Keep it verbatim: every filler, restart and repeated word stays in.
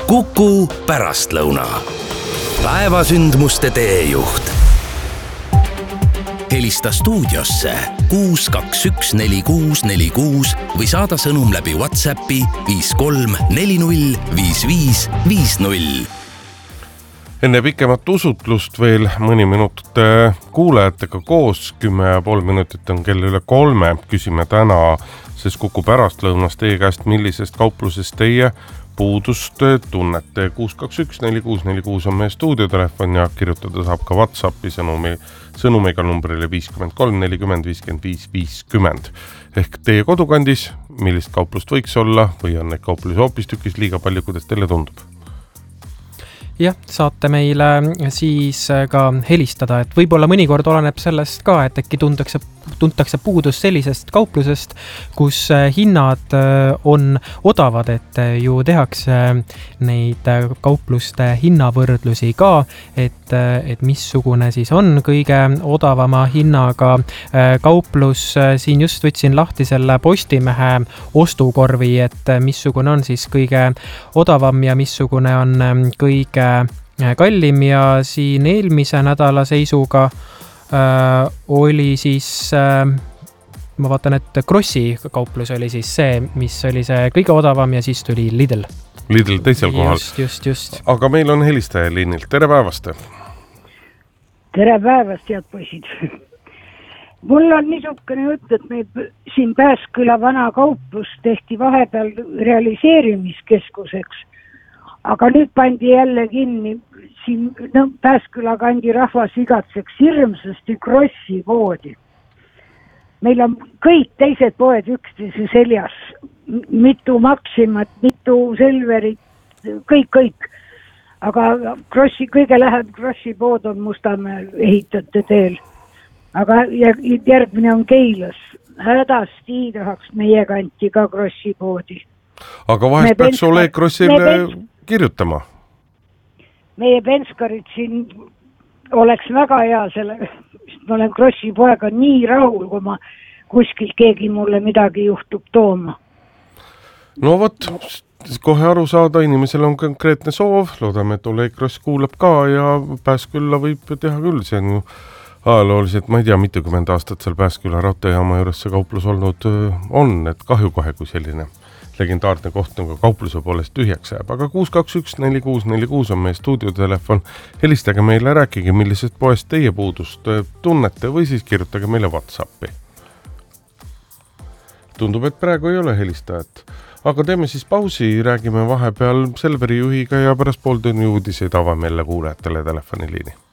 Kuku pärastlõuna. Päevasündmuste teejuht. Helista stuudiosse kuus kaks üks neli kuus neli kuus või saada sõnum läbi WhatsAppi viis kolm neli null viis viis viis null. Enne pikemat usutlust veel mõni minut kuulajatega koos, kümme ja pool minutit on kell üle kolme. Küsime täna, sest Kuku pärastlõunas teie käest, millisest kauplusest teie puudust tunnete. kuus kaks üks neli kuus neli kuus on meie stuudiotelefon ja kirjutada saab ka WhatsAppi sõnumi, sõnumiga numbrile viiskümmend kolm nelikümmend viiskümmend viis viiskümmend. Ehk teie kodukandis, millist kauplust võiks olla või on neid kauplusi hoopis tükis liiga palju, kuidas teile tundub? Jah, saate meile siis ka helistada, et võib-olla mõnikord oleneb sellest ka, et äkki tuntakse, tuntakse puudus sellisest kauplusest, kus hinnad on odavad, et ju tehakse neid kaupluste hinnavõrdlusi ka, et, et missugune siis on kõige odavama hinnaga kauplus. Siin just võtsin lahti selle Postimehe ostukorvi, et missugune on siis kõige odavam ja missugune on kõige kallim ja siin eelmise nädala seisuga äh, oli siis, äh, ma vaatan, et Krossi kauplus oli siis see, mis oli see kõige odavam ja siis tuli Lidl. Lidl teisel kohal. Just, just, just. Aga meil on helistaja liinilt. Tere päevast! Tere päevast, head poisid! Mul on niisugune jutt, et meil siin Pääsküla vana kauplus tehti vahepeal realiseerimiskeskuseks. Aga nüüd pandi jälle kinni, siin no, Pääsküla kandi rahvas igatseks hirmsasti Krossi poodi. Meil on kõik teised poed üksteise seljas, mitu Maximat, mitu Selverit, kõik, kõik. Aga Krossi, kõige lähem Krossi pood on Mustamäel ehitate teel. Aga järgmine on Keilas. Hädasti tahaks meie kanti ka Krossi poodi. Aga vahest peaks ole Krossile kirjutama? Meie penskarid siin oleks väga hea selle, ma olen Krossi poega nii rahul, kui ma kuskil keegi mulle midagi juhtub tooma. No vot, kohe aru saada, inimesel on konkreetne soov, loodame, et Oleg Kross kuulab ka ja Pääskülla võib teha küll, see on ju ajalooliselt, ma ei tea, mitukümmend aastat seal Pääsküla raudteejaama juures see kauplus olnud on, et kahju kohe, kui selline legendaarne koht on ka kaupluse poolest tühjaks jääb. Aga kuus kaks üks neli kuus neli kuus on meie stuudiotelefon. Helistage meile, rääkige, millisest poest teie puudust tunnete või siis kirjutage meile WhatsAppi. Tundub, et praegu ei ole helistajat. Aga teeme siis pausi, räägime vahepeal Selveri juhiga ja pärast pool tunni uudiseid avame jälle kuulajatele telefoniliini.